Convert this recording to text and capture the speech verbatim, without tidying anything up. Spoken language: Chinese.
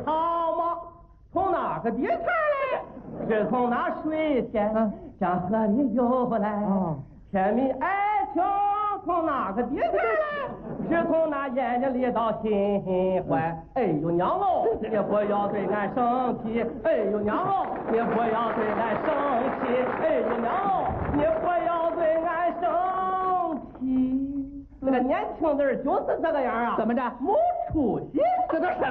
好嘛，从哪个地方来？是从那水天向河里游来。甜蜜爱情从哪个地方来？是从那眼睛里到心怀。哎呦娘哦，你不要对俺生气。哎呦娘哦，你不要对俺生气。哎呦娘哦，你不要对俺生气。那个年轻人就是这个样啊。 怎么着？ 没出息。 这都什